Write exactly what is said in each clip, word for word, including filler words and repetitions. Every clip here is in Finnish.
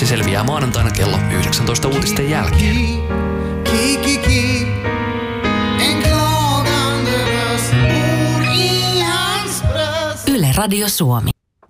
Se selviää maanantaina kello yhdeksäntoista uutisten jälkeen. Yle Radio Suomi.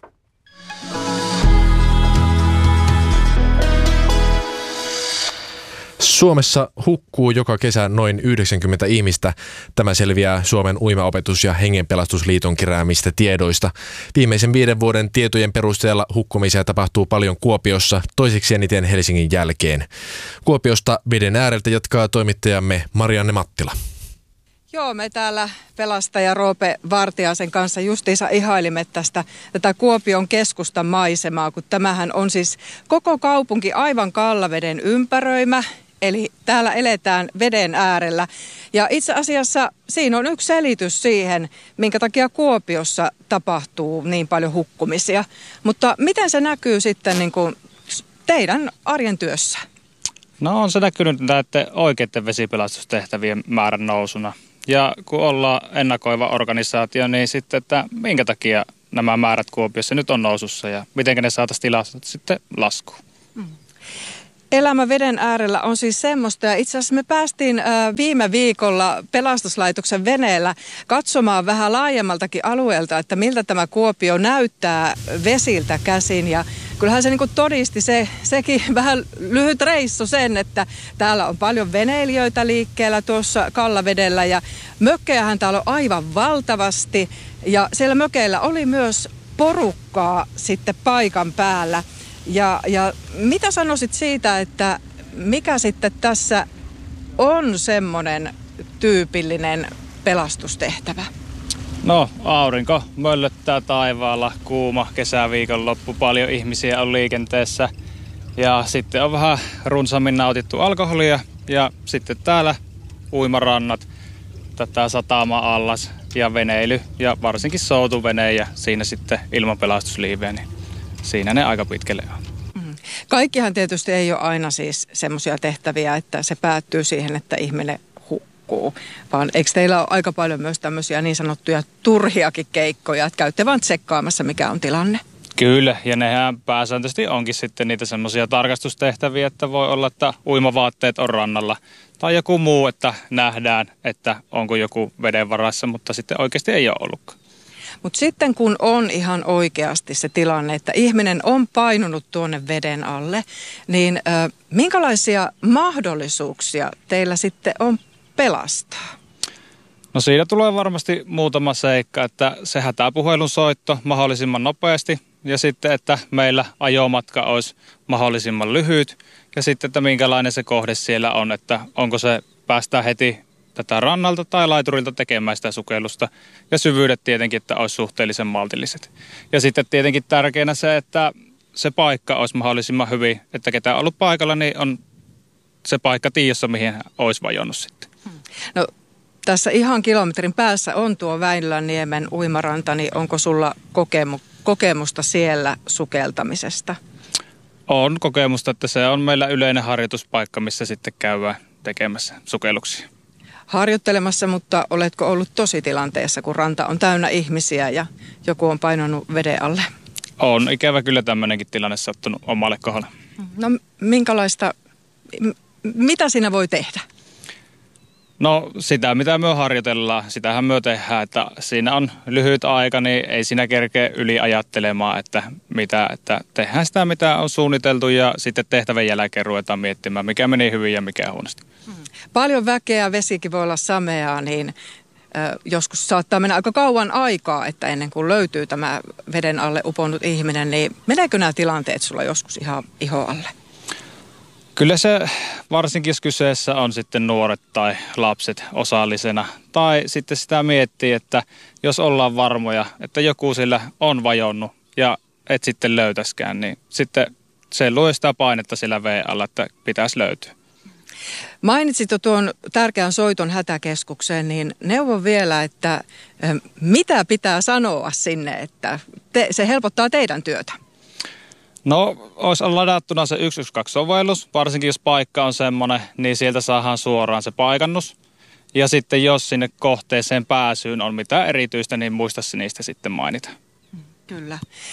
Suomessa hukkuu joka kesä noin yhdeksänkymmentä ihmistä. Tämä selviää Suomen uimaopetus- ja hengenpelastusliiton keräämistä tiedoista. Viimeisen viiden vuoden tietojen perusteella hukkumisia tapahtuu paljon Kuopiossa, toiseksi eniten Helsingin jälkeen. Kuopiosta veden ääreltä jatkaa toimittajamme Marianne Mattila. Joo, me täällä pelastaja Roope Vartiaisen kanssa justiinsa ihailimme tästä tätä Kuopion keskustan maisemaa, kun tämähän on siis koko kaupunki aivan Kallaveden ympäröimä. Eli täällä eletään veden äärellä. Ja itse asiassa siinä on yksi selitys siihen, minkä takia Kuopiossa tapahtuu niin paljon hukkumisia. Mutta miten se näkyy sitten niin kuin teidän arjen työssä? No on se näkynyt näiden oikeiden vesipelastustehtävien määrän nousuna. Ja kun ollaan ennakoiva organisaatio, niin sitten, että minkä takia nämä määrät Kuopiossa nyt on nousussa ja miten ne saataisiin tilastot sitten laskuun. Mm. Elämä veden äärellä on siis semmoista, ja itse asiassa me päästiin äh, viime viikolla pelastuslaitoksen veneellä katsomaan vähän laajemmaltakin alueelta, että miltä tämä Kuopio näyttää vesiltä käsin, ja kyllähän se niin kuin todisti se, sekin vähän lyhyt reissu sen, että täällä on paljon veneilijöitä liikkeellä tuossa Kallavedellä, ja mökkejähän täällä on aivan valtavasti, ja siellä mökeillä oli myös porukkaa sitten paikan päällä. Ja, ja mitä sanoisit siitä, että mikä sitten tässä on semmoinen tyypillinen pelastustehtävä? No aurinko möllöttää taivaalla, kuuma kesäviikonloppu, paljon ihmisiä on liikenteessä ja sitten on vähän runsaammin nautittu alkoholia ja sitten täällä uimarannat, tätä satama-allas ja veneily ja varsinkin soutuvene ja siinä sitten ilman pelastusliiveä, niin siinä ne aika pitkälle on. Mm. Kaikkihan tietysti ei ole aina siis semmoisia tehtäviä, että se päättyy siihen, että ihminen hukkuu, vaan eikö teillä ole aika paljon myös tämmöisiä niin sanottuja turhiakin keikkoja, että käytte vaan tsekkaamassa, mikä on tilanne? Kyllä, ja nehän pääsääntöisesti onkin sitten niitä semmoisia tarkastustehtäviä, että voi olla, että uimavaatteet on rannalla tai joku muu, että nähdään, että onko joku veden varassa, mutta sitten oikeasti ei ole ollutkaan. Mutta sitten kun on ihan oikeasti se tilanne, että ihminen on painunut tuonne veden alle, niin ö, minkälaisia mahdollisuuksia teillä sitten on pelastaa? No siinä tulee varmasti muutama seikka, että se hätäpuhelun soitto mahdollisimman nopeasti ja sitten, että meillä ajomatka olisi mahdollisimman lyhyt ja sitten, että minkälainen se kohde siellä on, että onko se päästään heti tätä rannalta tai laiturilta tekemään sitä sukellusta ja syvyydet tietenkin, että olisi suhteellisen maltilliset. Ja sitten tietenkin tärkeänä se, että se paikka olisi mahdollisimman hyvin, että ketä on ollut paikalla, niin on se paikka tiedossa, mihin olisi vajonnut sitten. No tässä ihan kilometrin päässä on tuo Väinölänniemen uimaranta, niin onko sulla kokemu- kokemusta siellä sukeltamisesta? On kokemusta, että se on meillä yleinen harjoituspaikka, missä sitten käydään tekemässä sukelluksia. Harjoittelemassa, mutta oletko ollut tositilanteessa, kun ranta on täynnä ihmisiä ja joku on painanut veden alle? On ikävä kyllä tämmöinenkin tilanne sattunut omalle kohdalle. No minkälaista, m- mitä siinä voi tehdä? No sitä, mitä me harjoitellaan, sitähän me tehdään, että siinä on lyhyt aika, niin ei siinä kerkeä yli ajattelemaan, että, mitä, että tehdään sitä, mitä on suunniteltu ja sitten tehtävän jälkeen ruvetaan miettimään, mikä meni hyvin ja mikä huonosti. Paljon väkeä, vesikin voi olla sameaa, niin ö, joskus saattaa mennä aika kauan aikaa, että ennen kuin löytyy tämä veden alle uponnut ihminen, niin meneekö nämä tilanteet sulla joskus ihan iho alle? Kyllä se, varsinkin jos kyseessä on sitten nuoret tai lapset osallisena, tai sitten sitä miettii, että jos ollaan varmoja, että joku sillä on vajonnut ja et sitten löytäskään, niin sitten se luo sitä painetta sillä veden alla, että pitäisi löytyä. Mainitsit jo tuon tärkeän soiton hätäkeskukseen, niin neuvon vielä, että mitä pitää sanoa sinne, että te, se helpottaa teidän työtä. No, olisi ladattuna se yksi yksi kaksi-sovellus, varsinkin jos paikka on semmoinen, niin sieltä saadaan suoraan se paikannus. Ja sitten jos sinne kohteeseen pääsyyn on mitään erityistä, niin muista niistä sitten mainita. Kyllä.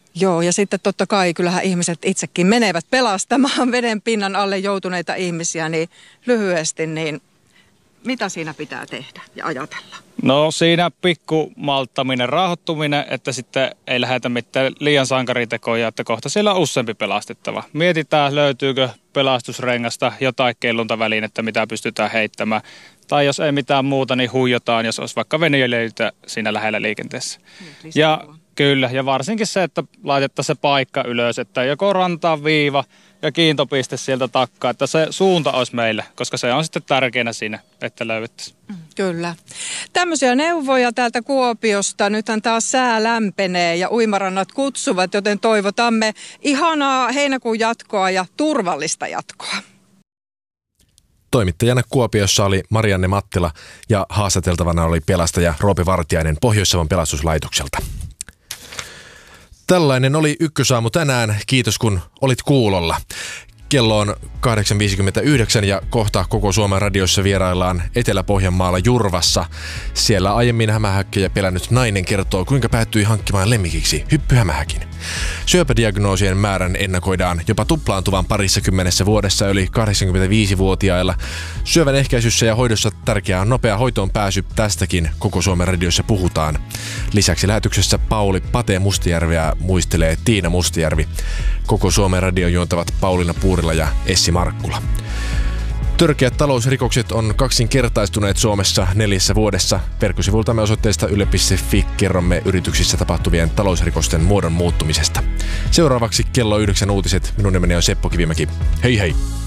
Joo, ja sitten totta kai kyllähän ihmiset itsekin menevät pelastamaan veden pinnan alle joutuneita ihmisiä, niin lyhyesti, niin mitä siinä pitää tehdä ja ajatella? No siinä pikku malttaminen, rauhoittuminen, että sitten ei lähdetä mitään liian sankaritekoja, että kohta siellä on useampi pelastettava. Mietitään, löytyykö pelastusrengasta jotain kelluntavälinettä, mitä pystytään heittämään. Tai jos ei mitään muuta, niin huijotaan, jos olisi vaikka veneilijöitä siinä lähellä liikenteessä. Niin, ja kyllä, ja varsinkin se, että laitetaan se paikka ylös, että joko rantaan viiva ja kiintopiste sieltä takkaa, että se suunta olisi meille, koska se on sitten tärkeänä siinä, että löydettäisiin. Kyllä. Tämmöisiä neuvoja täältä Kuopiosta. Nythän taas sää lämpenee ja uimarannat kutsuvat, joten toivotamme ihanaa heinäkuun jatkoa ja turvallista jatkoa. Toimittajana Kuopiossa oli Marianne Mattila ja haastateltavana oli pelastaja Roope Vartiainen Pohjois-Savon pelastuslaitokselta. Tällainen oli Ykkösaamu tänään. Kiitos kun olit kuulolla. Kello on kahdeksan viisikymmentäyhdeksän ja kohta Koko Suomen radiossa vieraillaan Etelä-Pohjanmaalla Jurvassa. Siellä aiemmin hämähäkkejä pelännyt nainen kertoo, kuinka päättyi hankkimaan lemmikiksi hyppyhämähäkin. Syöpädiagnoosien määrän ennakoidaan jopa tuplaantuvan parissa kymmenessä vuodessa yli kahdeksankymmentäviisivuotiailla. Syövän ehkäisyssä ja hoidossa tärkeää on nopea hoitoon pääsy. Tästäkin Koko Suomen radiossa puhutaan. Lisäksi lähetyksessä Pauli Pate Mustajärveä muistelee Tiina Mustajärvi. Koko Suomen radion juontavat Pauliina Puurila ja Essi Markkula. Törkeät talousrikokset on kaksinkertaistuneet Suomessa neljässä vuodessa. Verkkosivultamme osoitteesta yle piste fi kerromme yrityksissä tapahtuvien talousrikosten muodon muuttumisesta. Seuraavaksi kello yhdeksän uutiset. Minun nimeni on Seppo Kivimäki. Hei hei!